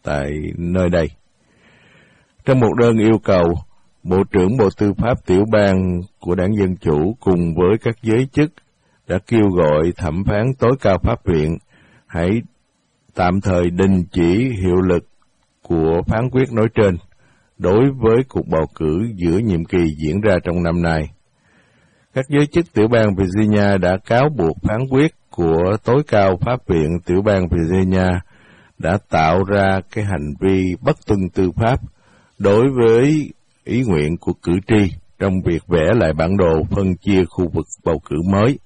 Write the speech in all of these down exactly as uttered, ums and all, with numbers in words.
tại nơi đây. Trong một đơn yêu cầu, Bộ trưởng Bộ Tư pháp tiểu bang của Đảng Dân Chủ cùng với các giới chức đã kêu gọi thẩm phán tối cao pháp viện hãy tạm thời đình chỉ hiệu lực của phán quyết nói trên đối với cuộc bầu cử giữa nhiệm kỳ diễn ra trong năm nay. Các giới chức tiểu bang Virginia đã cáo buộc phán quyết của tối cao pháp viện tiểu bang Virginia đã tạo ra cái hành vi bất tuân tư pháp đối với ý nguyện của cử tri trong việc vẽ lại bản đồ phân chia khu vực bầu cử mới.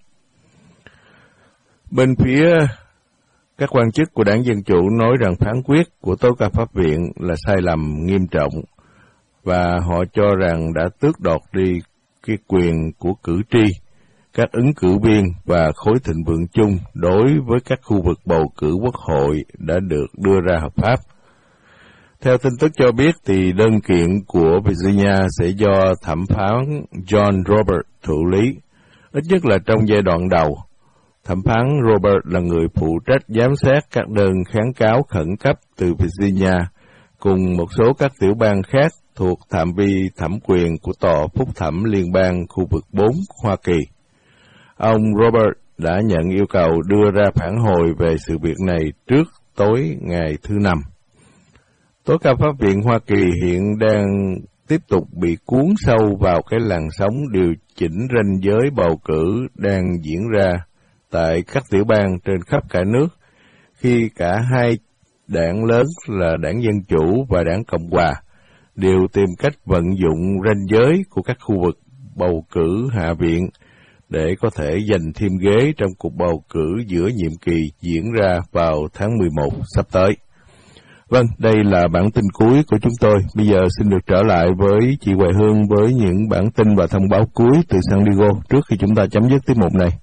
Bên phía các quan chức của Đảng Dân Chủ nói rằng phán quyết của tối cao pháp viện là sai lầm nghiêm trọng và họ cho rằng đã tước đoạt đi cái quyền của cử tri, các ứng cử viên và khối thịnh vượng chung đối với các khu vực bầu cử quốc hội đã được đưa ra hợp pháp. Theo tin tức cho biết thì đơn kiện của Virginia sẽ do thẩm phán John Robert thụ lý, ít nhất là trong giai đoạn đầu. Thẩm phán Robert là người phụ trách giám sát các đơn kháng cáo khẩn cấp từ Virginia cùng một số các tiểu bang khác thuộc phạm vi thẩm quyền của Tòa Phúc thẩm Liên bang khu vực bốn Hoa Kỳ. Ông Robert đã nhận yêu cầu đưa ra phản hồi về sự việc này trước tối ngày thứ Năm. Tối cao pháp viện Hoa Kỳ hiện đang tiếp tục bị cuốn sâu vào cái làn sóng điều chỉnh ranh giới bầu cử đang diễn ra tại các tiểu bang trên khắp cả nước, khi cả hai đảng lớn là Đảng Dân Chủ và Đảng Cộng Hòa đều tìm cách vận dụng ranh giới của các khu vực bầu cử hạ viện để có thể giành thêm ghế trong cuộc bầu cử giữa nhiệm kỳ diễn ra vào tháng mười một sắp tới. Vâng, đây là bản tin cuối của chúng tôi. Bây giờ xin được trở lại với chị Hoài Hương với những bản tin và thông báo cuối từ San Diego trước khi chúng ta chấm dứt tiết mục này.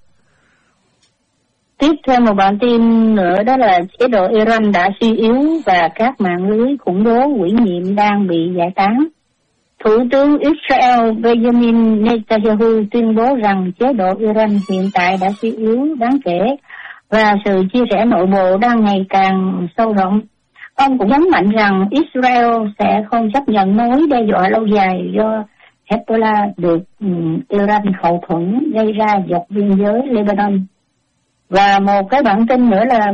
Tiếp theo một bản tin nữa, đó là chế độ Iran đã suy yếu và các mạng lưới khủng bố ủy nhiệm đang bị giải tán. Thủ tướng Israel Benjamin Netanyahu tuyên bố rằng chế độ Iran hiện tại đã suy yếu đáng kể và sự chia rẽ nội bộ đang ngày càng sâu rộng. Ông cũng nhấn mạnh rằng Israel sẽ không chấp nhận mối đe dọa lâu dài do Hezbollah được um, Iran hậu thuẫn gây ra dọc biên giới Lebanon. Và một cái bản tin nữa là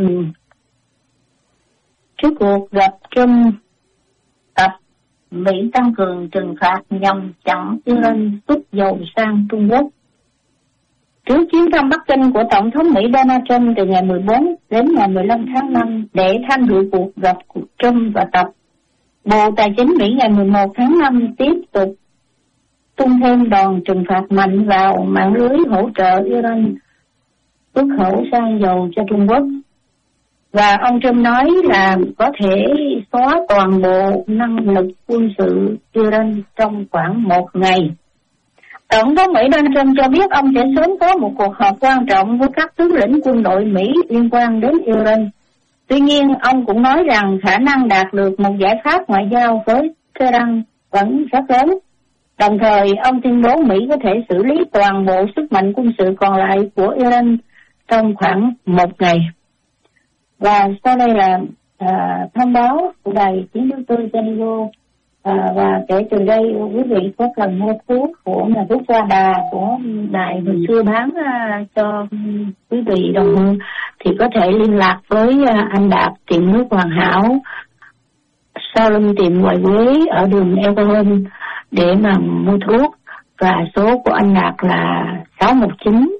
trước cuộc gặp Trump tập Mỹ tăng cường trừng phạt nhằm chặn Iran xuất dầu sang Trung Quốc. Trước chuyến thăm Bắc Kinh của Tổng thống Mỹ Donald Trump từ ngày mười bốn đến ngày mười lăm tháng năm để tham dự cuộc gặp của Trump và Tập, Bộ Tài chính Mỹ ngày mười một tháng năm tiếp tục tung thêm đòn trừng phạt mạnh vào mạng lưới hỗ trợ Iran xuất khẩu sang dầu cho Trung Quốc. Và ông Trump nói là có thể xóa toàn bộ năng lực quân sự Iran trong khoảng một ngày. Tổng thống Mỹ Donald Trump cho biết ông sẽ sớm có một cuộc họp quan trọng với các tướng lĩnh quân đội Mỹ liên quan đến Iran. Tuy nhiên, ông cũng nói rằng khả năng đạt được một giải pháp ngoại giao với Tehran vẫn rất lớn. Đồng thời, ông tuyên bố Mỹ có thể xử lý toàn bộ sức mạnh quân sự còn lại của Iran trong khoảng một ngày. Và sau đây là à, thông báo của đài chín mươi tư San Diego. À, và kể từ đây quý vị có cần mua thuốc của nhà thuốc Hoa Đà của đài hồi xưa bán à, cho quý vị đồng hương thì có thể liên lạc với à, anh Đạt tiệm nước Hoàn Hảo sau lưng tiệm Ngoại Quế ở đường Elton để mà mua thuốc. Và số của anh Đạt là sáu một chín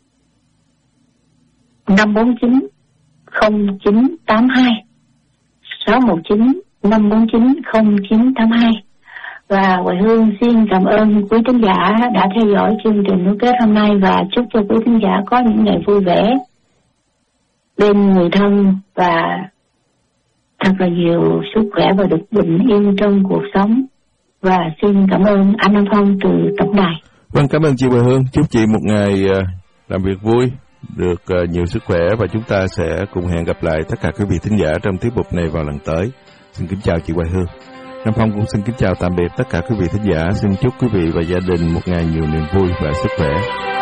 năm bốn chín không chín tám hai, sáu một chín năm bốn chín không chín tám hai. Và Hoài Hương xin cảm ơn quý thính giả đã theo dõi chương trình nối kết hôm nay và chúc cho quý thính giả có những ngày vui vẻ bên người thân và thật là nhiều sức khỏe và được bình yên trong cuộc sống. Và xin cảm ơn anh Nam Phong từ tổng đài. Vâng, cảm ơn chị Hoài Hương. Chúc chị một ngày làm việc vui, được nhiều sức khỏe và chúng ta sẽ cùng hẹn gặp lại tất cả quý vị thính giả trong tiết mục này vào lần tới. Xin kính chào chị Hoài Hương. Nam Phong cũng xin kính chào tạm biệt tất cả quý vị thính giả. Xin chúc quý vị và gia đình một ngày nhiều niềm vui và sức khỏe.